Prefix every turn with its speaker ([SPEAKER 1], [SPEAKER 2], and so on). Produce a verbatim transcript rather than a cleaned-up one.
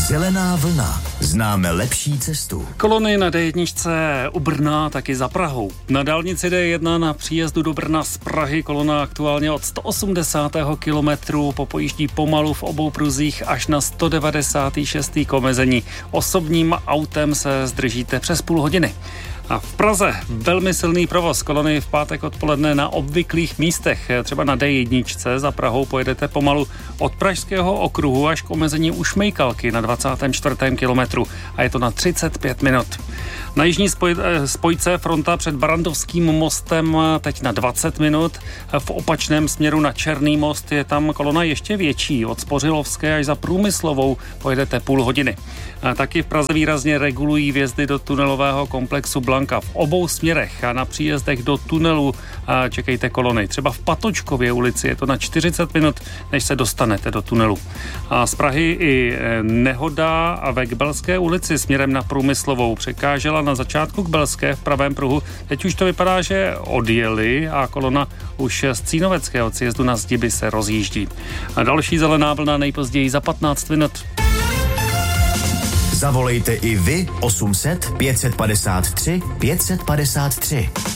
[SPEAKER 1] Zelená vlna. Známe lepší cestu.
[SPEAKER 2] Kolony na dé jedna u Brna, taky za Prahou. Na dálnici dé jedna na příjezdu do Brna z Prahy kolona aktuálně od sto osmdesátého kilometru popojíždí pomalu v obou pruzích až na sto devadesátý šestý k omezení. Osobním autem se zdržíte přes půl hodiny. A v Praze velmi silný provoz. Kolony v pátek odpoledne na obvyklých místech. Třeba na dé jedna za Prahou pojedete pomalu od Pražského okruhu až k omezení u Šmejkalky na dvacátém čtvrtém kilometru. A je to na třicet pět minut. Na jižní spoj, spojce fronta před Barandovským mostem teď na dvacet minut. V opačném směru na Černý most je tam kolona ještě větší. Od Spořilovské až za Průmyslovou pojedete půl hodiny. A taky v Praze výrazně regulují vjezdy do tunelového komplexu Blanka v obou směrech a na příjezdech do tunelu čekejte kolony. Třeba v Patočkově ulici je to na čtyřicet minut, než se dostanete do tunelu. A z Prahy i nehoda a ve Kbelské ulici směrem na Průmyslovou překážela na začátku Kbelské v pravém pruhu. Teď už to vypadá, že odjeli a kolona už z Cínoveckého sjezdu na Zdiby se rozjíždí. A další zelená vlna nejpozději za patnáct minut.
[SPEAKER 1] Zavolejte i vy osm set pět set padesát tři pět set padesát tři.